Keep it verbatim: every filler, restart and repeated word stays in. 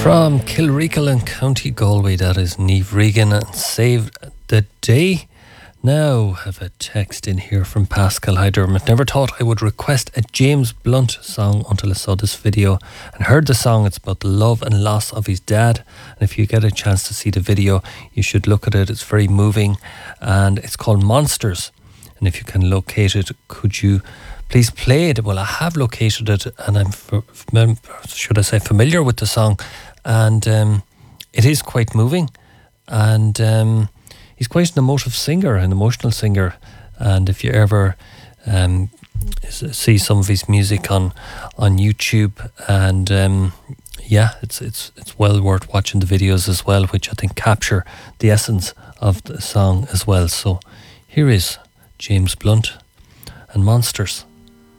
From Kilreekel in County Galway, that is Niamh Regan and Save the Day. Now have a text in here from Pascal Hydermott. Never thought I would request a James Blunt song until I saw this video and heard the song. It's about the love and loss of his dad. And if you get a chance to see the video, you should look at it. It's very moving and it's called Monsters. And if you can locate it, could you please play it? Well, I have located it and I'm, should I say, familiar with the song. And um, it is quite moving. And um, he's quite an emotive singer, an emotional singer. And if you ever um, see some of his music on on YouTube, and um, yeah, it's it's it's well worth watching the videos as well, which I think capture the essence of the song as well. So here is James Blunt and Monsters.